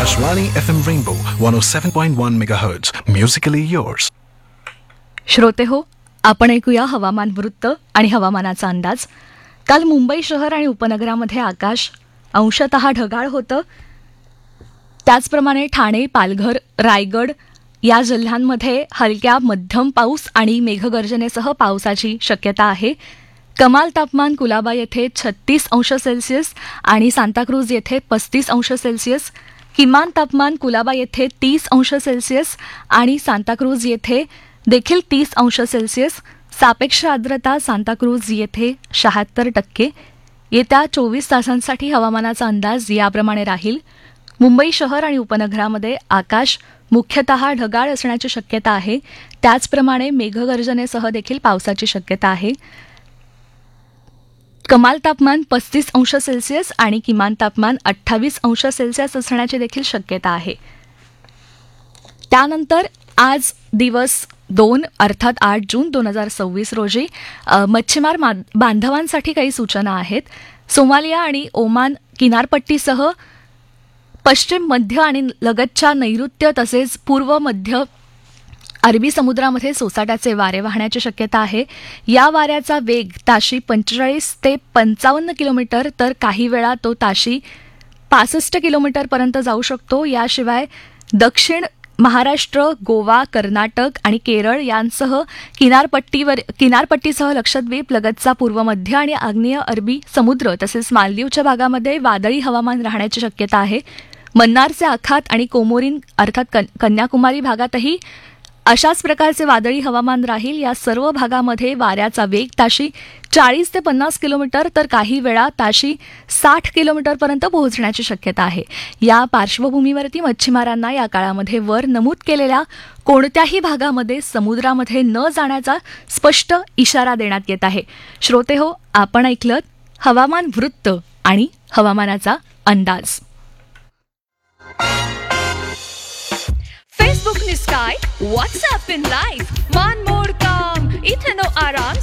Akashvani FM Rainbow 107.1 MHz. Musically yours. श्रोते हो, आपण ऐकूया हवामान वृत्त आणि हवामानाचा अंदाज. काल मुंबई शहर आणि उपनगरामध्ये आकाश अंशतः ढगाळ होतं. त्याचप्रमाणे ठाणे, पालघर, रायगड या जिल्ह्यांमध्ये हलक्या मध्यम पाऊस आणि मेघगर्जनेसह पावसाची शक्यता आहे. कमाल तापमान कुलाबा येथे 36 अंश सेल्सिअस आणि सांताक्रूज येथे 35 अंश सेल्सिअस, किमान तापमान कुलाबा येथे 30 अंश सेल्सिअस आणि सांताक्रूज येथे देखील 30 अंश सेल्सिअस, सापेक्ष आर्द्रता सांताक्रूज येथे 76%. येत्या 24 तासांसाठी हवामानाचा अंदाज याप्रमाणे राहील. मुंबई शहर आणि उपनगरामध्ये आकाश मुख्यतः ढगाळ असण्याची शक्यता आहे. त्याचप्रमाणे मेघगर्जनेसह देखील पावसाची शक्यता आहे. कमाल तापमान 35 अंश सेल्सिअस आणि किमान तापमान 28 अंश सेल्सिअस असण्याची देखील शक्यता आहे. त्यानंतर आज दिवस 2 अर्थात 8 जून 2026 रोजी मच्छीमार बांधवांसाठी काही सूचना आहेत. सोमालिया आणि ओमान किनारपट्टीसह पश्चिम मध्य आणि लगतच्या नैऋत्य तसेच पूर्व मध्य अरबी समुद्रामध्ये सोसाट्याचे वारे वाहण्याची शक्यता आहे. या वाऱ्याचा वेग ताशी 45 ते 55 किलोमीटर तर काही वेळा तो ताशी 65 किलोमीटरपर्यंत जाऊ शकतो. याशिवाय दक्षिण महाराष्ट्र, गोवा, कर्नाटक आणि केरळ यांसह किनारपट्टीसह लक्षद्वीप लगतचा पूर्व मध्य आणि आग्नेय अरबी समुद्र तसेच मालदीवच्या भागामध्ये वादळी हवामान राहण्याची शक्यता आहे. मन्नारचे आखात आणि कोमोरिन अर्थात कन्याकुमारी भागातही अशाच प्रकारचे वादळी हवामान राहील. या सर्व भागामध्ये वाऱ्याचा वेग ताशी 40 ते 50 किलोमीटर तर काही वेळा ताशी 60 किलोमीटरपर्यंत पोहोचण्याची शक्यता आहे. या पार्श्वभूमीवरती मच्छीमारांना या काळामध्ये वर नमूद केलेल्या कोणत्याही भागामध्ये समुद्रामध्ये न जाण्याचा स्पष्ट इशारा देण्यात येत आहे. श्रोते हो, आपण ऐकलं हवामान वृत्त आणि हवामानाचा अंदाज. Facebook ni Sky, WhatsApp in live, Man More Kam, इथे नो आराम